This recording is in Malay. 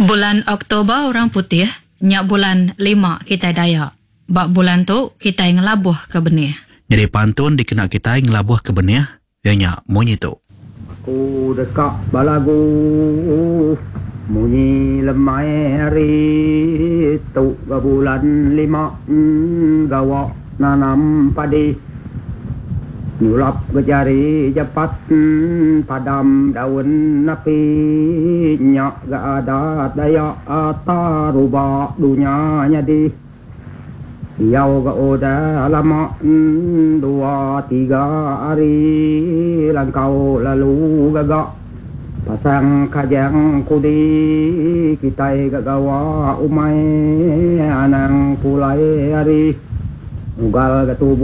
Bulan Oktober orang putih, nyak bulan 5 kita Dayak. Bak bulan tu kita ngelabuh ke benih. Jadi pantun dikena kita ngelabuh ke benih, nyak munyi tu. Aku dekat balagu munyi lemai hari tu ke bulan 5 gawak nanam padi. Nyulap ke jari cepat padam daun api. Nyak gak ada daya taruba dunia nyadi. Yau gak udah lama 2-3 hari langkau lalu gagak pasang kajang kudi kita gak gawa umai anang pulai hari ugal ke tubuh